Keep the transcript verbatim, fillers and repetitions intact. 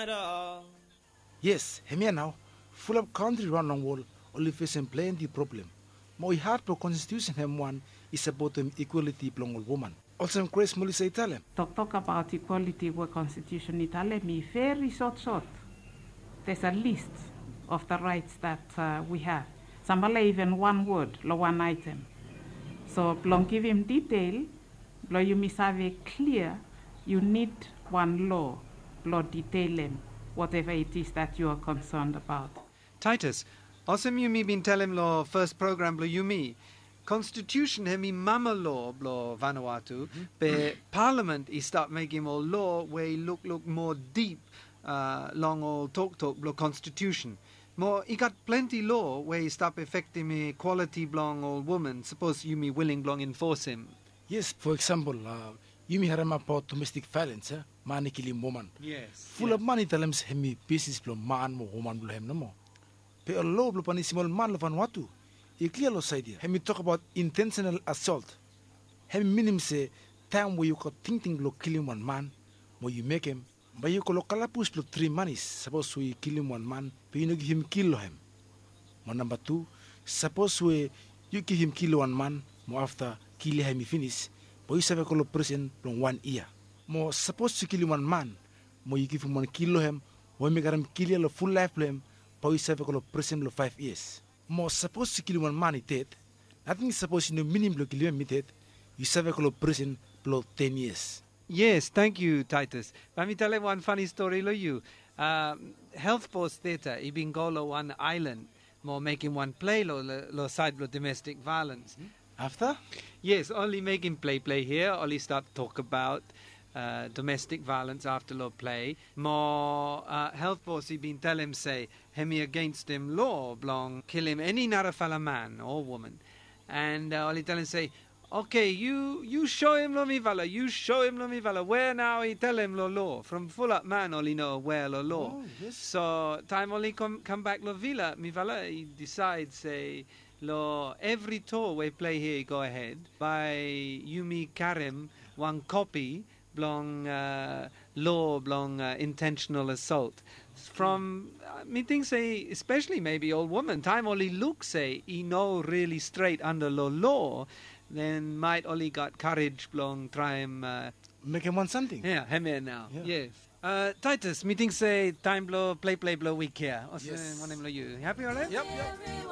better. Yes, hemia now. Full of country run on wall, only facing plenty problem. More hard pro constitution hem one is about them equality belong all woman. Also Grace Melissa Italian. Talk, talk about equality with Constitution Italy, me very short short. There's a list of the rights that uh, we have. Somebody even one word, lo one item. So, long give him detail, lo you must have it clear, you need one law, lo detail him, whatever it is that you are concerned about. Titus, also you me been tell him lo first program lo you me. Constitution hemi mama law blo Vanuatu, mm-hmm. But Parliament he start making more law where he look look more deep, uh, long old talk talk blo Constitution. More he got plenty law where he start affecting equality blong old woman. Suppose you me willing blong enforce him. Yes, for example, uh, you me harama about domestic violence, eh? Mani killing woman. Yes. Full yes. of money tell him hemi business blo man mo woman blo hem no more. Pero law blo panisimol man lo Vanuatu. You clear lo side here. Hemi talk about intentional assault. Hemi minim say time where you got thinking blo killing one man, where you make him. But you call kalapus blo three manis. Suppose we kill him one man, but you no give him kill him. But number two, suppose we you give him kill one man, more after kill him finish, but you save a call prison from one year. More suppose you kill one man, more you give him one kill him, or make him kill him full life him, but you save a call prison for five years. More suppose to kill one man is dead. Nothing suppose you know minimum kill him dead. You serve a call prison for ten years. Yes, thank you, Titus. Let me tell you one funny story lo you. Um, Health Post Theatre, he been go lo one island, more making one play lo lo side lo domestic violence. Hmm? After? Yes, only making play play here. Only start talk about uh, domestic violence after law play. More uh, health boss he been tell him say hemi against him law blong kill him any narafala man or woman, and uh, only tell him say okay you you show him lo mi vala you show him lo mi vala where now he tell him lo law from full up man only know where lo law. Oh, yes. So time only come come back lo villa mi vala he decides say. Lo every tour we play here go ahead by Yumi Karim one copy blong uh, law blong uh, intentional assault from uh, me think say especially maybe old woman time only look say he know really straight under law law then might only got courage blong try him uh, make him want something. Yeah, him here now. Yeah. Yes. Uh, Titus, me think say time blow play play blow week here. Yes. One him blow you. Happy alright? Yep, yep.